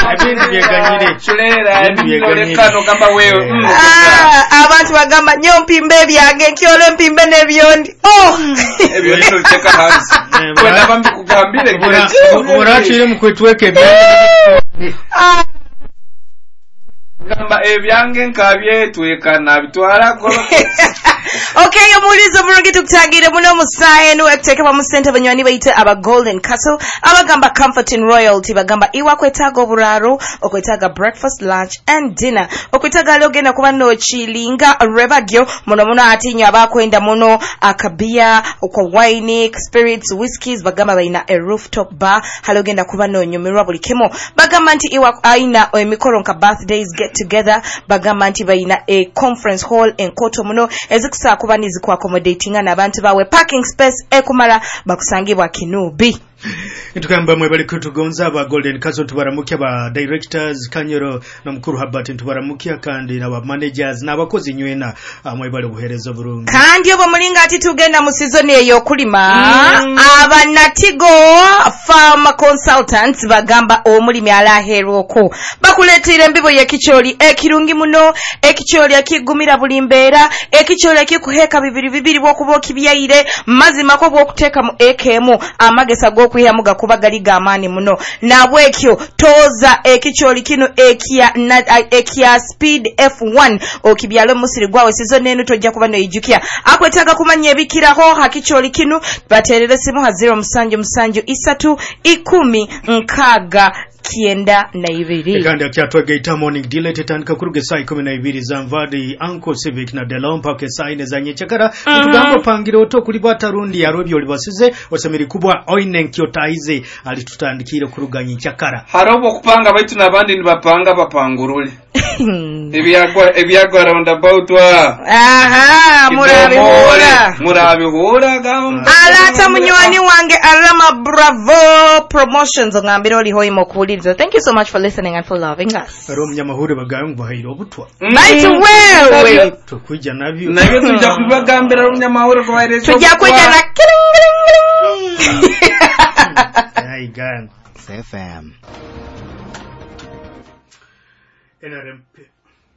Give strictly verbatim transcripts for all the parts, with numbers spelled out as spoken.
ebintu byeganyire chulera ebintu kano kama wewe ah abantu bagamba nyo mpimbe byange nkyole mpimbe nebyondi oh ebyo nito cheka hansi kwenda bambi kugambire kile urachire mukwetweke bya ah gamba ebyange nkabye twekana bitwara ko okay yomulizo bulungi tukutagire muno musaye no ekuteke pa mu center banywani bayite aba Golden Castle abagamba comfort in royalty bagamba iwa kwetaga oburaro okwetaga breakfast lunch and dinner okwetaga logenda kuba no chilinga rebagyo muno muno atinyo abakwenda muno akabia okwa wine spirits whiskies bagamba baina a rooftop bar halogenda kuba no nyumirwa buli kemo bagamba nti iwa aina emikoro nka birthdays get together bagamba nti baina a conference hall en koto muno ezikusa kuba nizikwa accommodating n'abantu bawe parking space ekumala bakusangibwa Kinubi. Itukamba mwe bali kutugonza aba Golden Castle tubaramukia ba directors Kanyero na mukuru Habart tubaramukia kandi na ba managers n'abakozi nywena mwe bali buhereza burungi kandi obo mulinga ati tugenda mu season eyo kulima mm. aba Natigo farm consultants bagamba omulimi alaheroko bakuletire mbibo yekicholi ekirungi muno ekicholi akigumira bulimbera ekicholi akikuheka bibiri bibiri bwokuboki byaire mazima ko bwokuteka mu A K M amagesa go kuyamuga kuba gali gamani muno nabwekyo toza ekicholi kino ekia na ekia speed F one okibyalo musiri gwawe season eno tojja kuba no ijukia akwetaga kumanya ebikiraho hakicholi kino baterere simu ha zero musanju musanju isatu ikumi nkaga kienda na ibiri kandi akyatwa Geita morning delete tandika kuruge saa kumi na ibiri za mvadi Uncle Civic na Delompa ke saa ine za nyechakara tugambo mm. pangire oto kuli batarundi ya robyo libasize osemiri kubwa oine nkyotayize alitutandikire kuruga nyechakara harobo kupanga baitu nabandi nibapanga bapangurule ebyagwa ebyagwa roundabout wa aha murabihura murabihura gamba alata munywani wange Alama Bravo Promotions ngambiro oli hoimo kuli. So thank you so much for listening and for loving us. Rom nyamahuri bagayo bahiro obutwa. Right well. Tukujja nabyo. Nabyo tujja kubagambira rom nyamahuri ko bayire. Tujja kujja na kiling. Hey gan. F M. N R M P.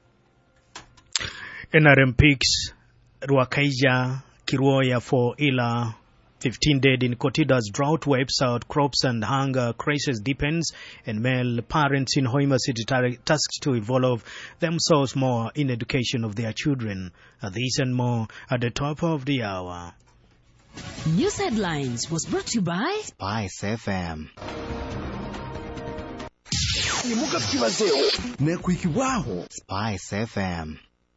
N R M Picks Rwakaija Kiruoya for Ila fifteen dead in Kotida's drought wipes out crops and hunger crisis deepens, and male parents in Hoima City tasked to involve themselves more in education of their children. Uh, this and more at the top of the hour. News Headlines was brought to you by Spice F M. Spice F M.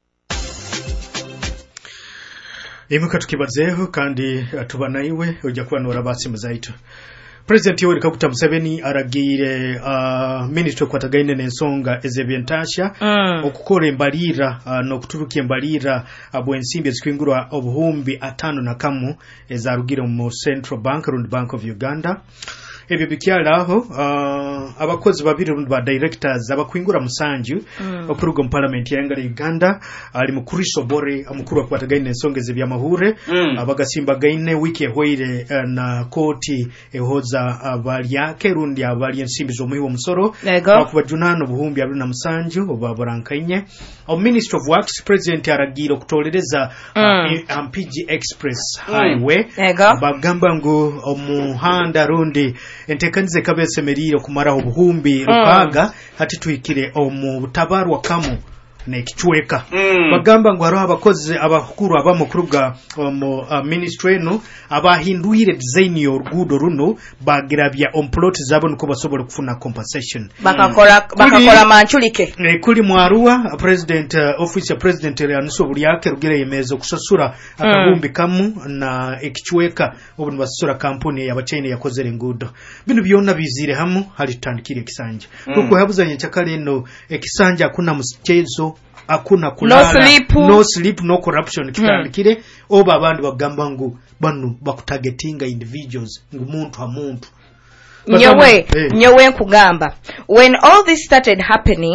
Imuka tukibazeho kandi tubanaiwe ujja kwanura basimu zaitu. President Yoweri Kaguta Museveni aragire uh, minister kwatagaine n'ensonga ezebyentasha mm. okukora embalira uh, n'okuturuka embalira abwensimbi ezikwingurwa obuhumbi atano na kamu ezarugire mu Central Bank Round Bank of Uganda. Ebyo bikyalaho uh, abakozi babiri ba directors abakwingura musanju mm. okuruga mu parliament ya Uganda ali mu Chris Obore amukuru akwatagaine ensonga ezebyamahure mm. abagasimba gaine wiki ehweire uh, na koti ehoza abali yake rundi abali ensimbi z'omuhiwo musoro bakubajunano obuhumbi abiri na musanju obaburankainye o Minister of Works President aragira okutolereza mm. uh, M P G Express mm. Highway bagamba ngo omuhanda rundi entekanize kabese meriro kumara obuhumbi rukaga mm. hati tuikire omu butabarwa kamu ne kichweka mm. bagamba ngo haro abakozi abakuru abamukuruga mu uh, ministry no abahinduire design yo rugudo runo bagirabya on plot zabo nuko basobora kufuna compensation bakakora mm. bakakora manchulike e, kuli mwarua president uh, office ya president yanuso buri yake rugire yemezo kusasura mm. akabumbi kamu na ekichweka obuntu basasura kampuni y'abachine yakozere ngudo bino byonna bizire hamu hali tutandikire kisanja mm. kuko habuzanye cyakale no ekisanja kuna muchezo akuna kulala no sleep no, sleep, no corruption kitandikire hmm. oba abandi bagamba ngo banu bakutargetinga individuals ngumuntu ha muntu nyowe hey. nyowe nkugamba when all this started happening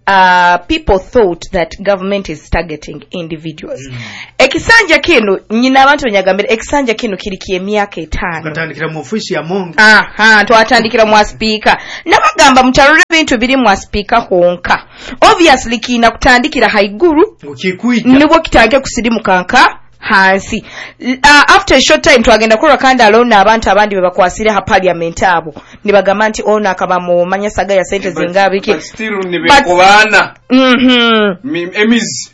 uh, people thought that government is targeting individuals. Mm. Ekisanja kino nyina abantu nyagambira ekisanja kino kiri kyemyaka etaano. Katandikira mu office ya Mongo. Aha, twatandikira mu speaker. Nabagamba mukyalule bintu biri mu speaker konka. Obviously kina kutandikira haiguru. Ukikuita. Nibwo kitange kusirimu kanka. Hansi uh, after a short time twagenda kulwa kandi alone abantu abandi bebakwasire ha parliament abo nibagamba nti ona akaba mu manya saga ya sente zingabi ki still nibe kubana mhm emizi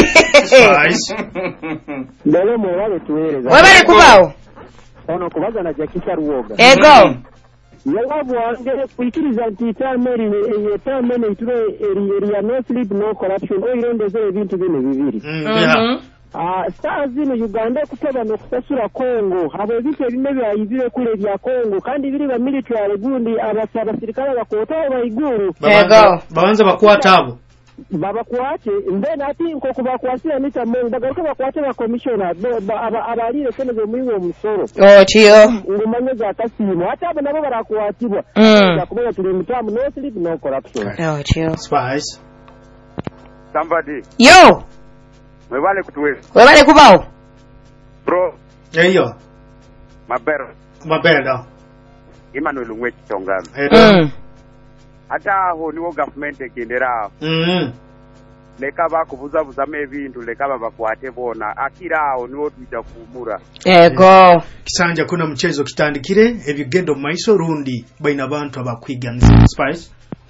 Ndalo mo wale tuweleza wabale kubao ono kubaza na jakisha ruoga ego Yalabu angere kuikiriza nti tameri ye tamene ituro eri ya no sleep no corruption o irondeze ebintu bine bibiri mhm Ah, saa zino Uganda kuteba no kusasura Kongo abo bike bimwe byayizire kule bya Kongo kandi biri ba military gundi abasaba serikali bakota bayiguru ego babanza bakwata abo baba kwache mbena ati nko kubakwasira nita Mongo bagaruka bakwache ba commissioner abalire kene zo muyiwo musoro oh tiyo ngumanye za kasimo hata abo nabo barakwatibwa yakubona tuli mutamu no sleep no corruption oh tiyo Spice somebody yo Mwebale kutuwe. Webale kubao. Bro. Eyo. Mabero. Mabero. Emmanuel Ngwechi Tongano. Mm. Hata aho niwo government ekendera. Mhm. Leka bakubuza buzame ebintu leka babakwate bona. Akira aho niwo tuja kuumura. Ego. Kisanja kuna mchezo kitandikire ebigendo maiso rundi baina abantu abakwiganza. Spice.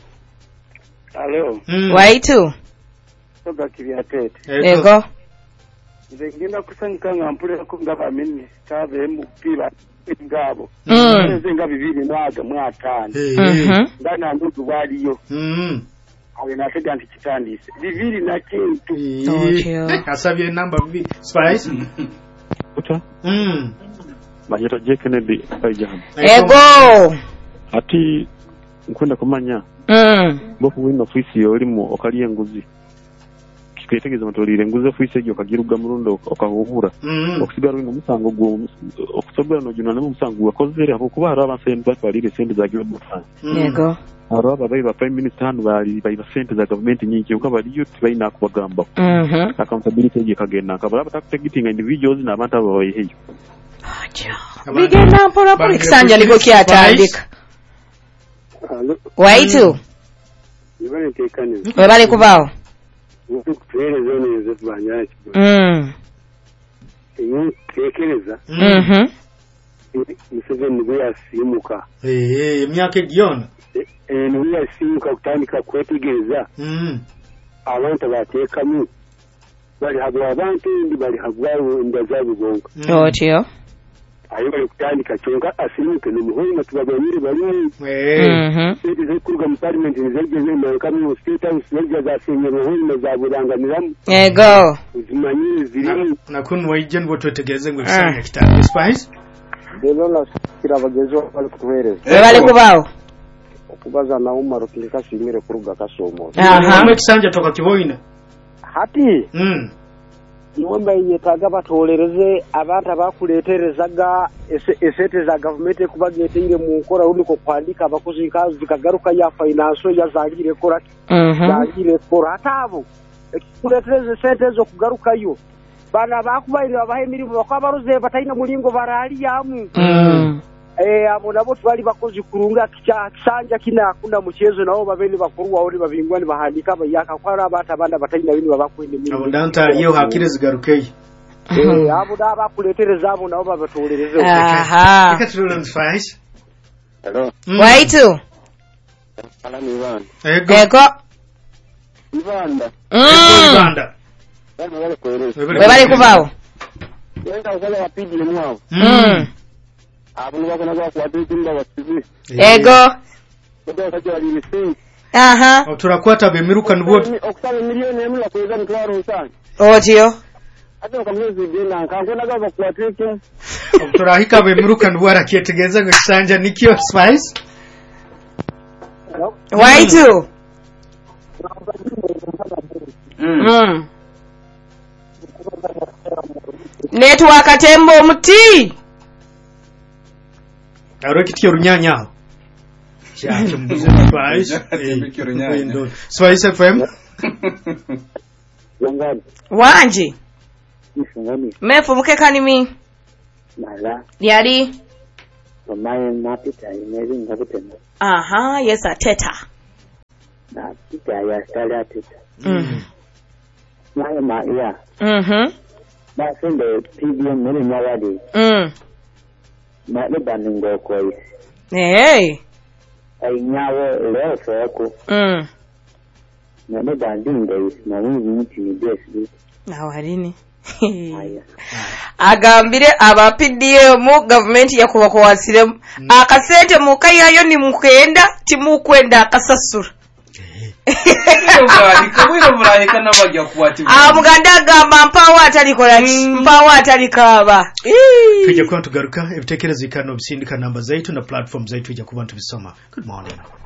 Hello. Mm. Waitu. Toga kibyatete. Ego. Ngenda kusanyika ngampule ko ngaba minni tabe mu piba ngabo. Mm. Zenga bibiri mwaga mwatano. Mhm. Ndana ndugu baliyo. Mhm. Awe na tega nti kitandise. Bibiri na kintu. Tocho. Asabye namba bibiri. Spice. Uta. Mhm. Mahira je Kennedy ajahan. Ego. Ati nkwenda kumanya. Mm. Bofu wino ofisi yolimu okaliye nguzi. Kitegeeza matolire nguze ofisi ejo kagiruga murundo okahubura. Mhm. Okusigara ngo musango gwo okusobera no juna namo musango wakozere ako kuba araba sente batwalire sente za giwe mutana. Ego. Araba bayi ba prime minister hanu bali bayi ba sente za government nyingi uka bali youth bayina kubagamba. Mhm. Accountability ejo kagenda kabara batakutegitinga individuals na abantu abo bayiheyo. Acha. Bigenda mpora poli kisanja liko kyatandika. Waitu. Ibane tekane. Webale kubao. Kutueleza neze tubanyaki. Mm. Iyo tekereza. Mhm. Museveni niwe yasimuka. Eh, emyaka egiona. Eh, niwe yasimuka kutandika kwetegereza. Mhm. Abantu batekamu. Bali hagwa abantu ndi bali hagwawo ndazabu bonka. Oh tiyo. Ayo bali kutandika cyonga asimuke no muhonga tubaganyire bali. Eh. Mhm. Sente zikuruga mu parliament zigeze mu kamwe state house zigeze zasinye muhonga zaburanganiramu. Ego. Uzimanyire ziri Nakunu wajen boto tegeze ngo kisanja kitandika. Spice. Delo la kira bagezo bali kutuhereza. Webale kubao. Okubaza na umaro kilika simire kuruga kasomo. Aha. Mwe kisanja toka kiboina. Hati. Mhm. Niwomba yetaga batolereze abantu abakuleterezaga esete za government kubagetenge mu nkora uri ko kwandika abakozi kazi zikagaruka ya finance ya zangire kora. Mhm. Zangire kora hatabo. Kuletereze sente zo kugarukayo. Bana bakubaire abahe mirimo bakabaruze batayina mulingo barali yamu. Mhm. Eh abo nabo twali bakozi kurunga kicha kisanja kina akunda muchezo nabo babeni bakuru waori babingwani bahandika bayaka kwara abata banda batayina bini babakwende mirimo. Abo ndanta iyo hakire zigarukeye. Eh abo da bakuletereza abo nabo babatolereze. Aha. Ikatulula Spice. Hello. Waitu. Ala ni bana. Ego. Ego. Ibanda. Mm. Banda. Bana wale kueleza. Webale kubao. Yenda ukale wapidi ni mwao. Mm. Abo ni bakona kwa kwatiki nda wasizi. Ego. Bodo kaje ali ni. Aha. Turakwata bemiruka nubwo. Okusaba milioni emula kweza mtwaro usanga. Oh tiyo. Ate kamwezi genda nkangona gaba kwatiki. Turahika bemiruka nubwo arakiyetegeza ngo kisanja nikyo Spice. Waitu. Mm. Network atembo muti. Aro kitiyo runyanya. kyakyo mu Spice eh Spice F M Wanji Mefu mukekani mi Mala Yali Mamaye mapita imezi ngabutema Aha yes ateta Na pita ya stali ateta Mhm Maya ma ya Mhm Na sende P B M mele nyawadi Mm Ma le baningo koi Hey Ay nyawo leo soko Mm Na le bandingo Na wingi mti ni besi Na warini agambire aba P D M government yakuba ko wasire akasente mukayayo ni mukenda timukwenda akasasura amuganda gamba mpawa atalikola mpawa atalikaba tujja kuba tugaruka ebitekerezo ikano bisindika namba zaitu na platform zaitu ijja kuba tubisoma. Good morning.